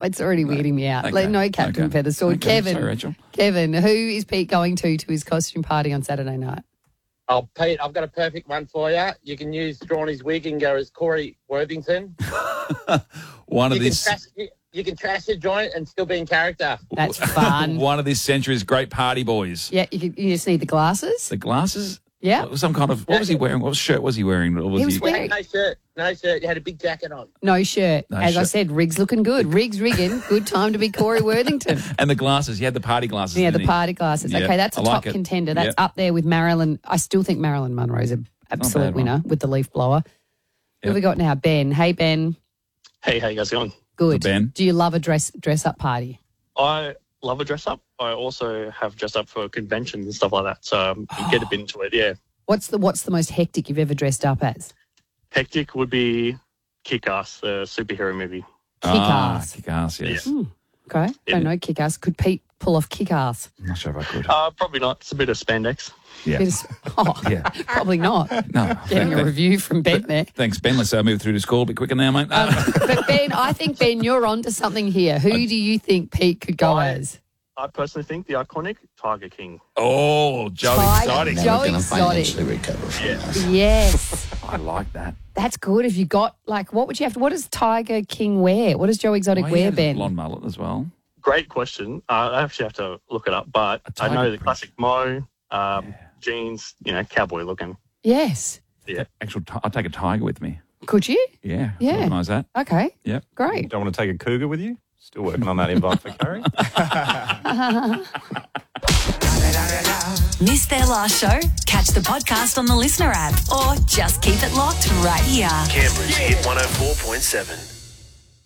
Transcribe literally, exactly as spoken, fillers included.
It's already weirding me out. Okay. Like, no Captain Okay. Feathersword. Okay. Kevin, Sorry, Rachel. Kevin, who is Pete going to to his costume party on Saturday night? Oh, Pete, I've got a perfect one for you. You can use Strawny's wig and go as Corey Worthington. One of you, can this, trash, you, you can trash your joint and still be in character. That's fun. one of this century's great party boys. Yeah, you, you just need the glasses. The glasses. Yeah. Some kind of. What was he wearing? What shirt was he wearing? Or was He was he? wearing- No shirt, no shirt. You had a big jacket on. No shirt. No As I shirt. said, Riggs looking good. Riggs rigging. Good time to be Corey Worthington. And the glasses. He had the party glasses. Yeah, didn't the he? party glasses. Yeah, Okay, that's a I like top it. contender. That's Yep. up there with Marilyn. I still think Marilyn Monroe's an absolute bad one. winner with the leaf blower. Who have Yep. we got now? Ben. Hey, Ben. Hey, how you guys going? Good. So, Ben? Do you love a dress dress up party? I love a dress up. I also have dressed up for conventions and stuff like that, so um, you get a bit into it. Yeah, What's the What's the most hectic you've ever dressed up as? hectic would be Kick-Ass, the superhero movie. Ah, Kick-Ass. Kick-Ass, yes. Okay. Don't know Kick-Ass. Could Pete pull off Kick-Ass? I'm not sure if I could. Uh, probably not. It's a bit of spandex. yeah. Bit of- oh, Yeah. probably not. No. Getting a review from Ben there. Thanks, Ben. Let's uh, move through to school a bit quicker now, mate. Um, but Ben, I think Ben, you're onto something here. Who do you think Pete could go I- as? I personally think the iconic Tiger King. oh, Joe Tiger- Exotic. Joe Gonna Exotic. financially recover from this. Yes. I like that. That's good. If you got, like, what would you have to, what does Tiger King wear? What does Joe Exotic Why, he wear, had a Ben? blonde mullet as well. Great question. Uh, I actually have to look it up, but A I tiger know the print. classic Mo, um, jeans, you know, cowboy looking. Yes. Yeah. Actual, ti- I'll take a tiger with me. Could you? Yeah. Yeah. Organise that. Okay. Yep. Great. Don't want to take a cougar with you? Still working on that invite for Carrie. Missed their last show? Catch the podcast on the Listener app or just keep it locked right here. Canberra's Hit one oh four point seven.